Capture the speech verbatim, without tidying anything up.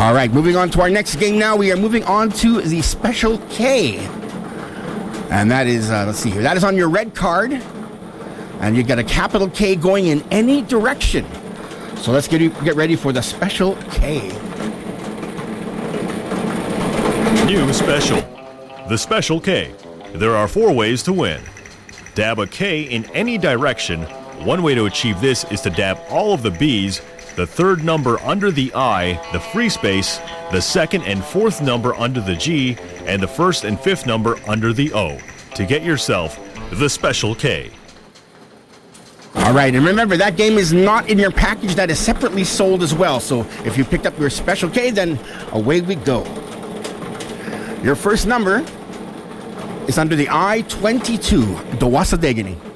All right, moving on to our next game now. We are moving on to the Special K. And that is, uh, let's see here, that is on your red card. And you got a capital K going in any direction. So let's get, get ready for the Special K. New Special. The Special K. There are four ways to win. Dab a K in any direction. One way to achieve this is to dab all of the B's, the third number under the I, the free space, the second and fourth number under the G, and the first and fifth number under the O, to get yourself the Special K. All right, and remember, that game is not in your package. That is separately sold as well. So if you picked up your Special K, then away we go. Your first number is under the I twenty-two, Dawasa Degani.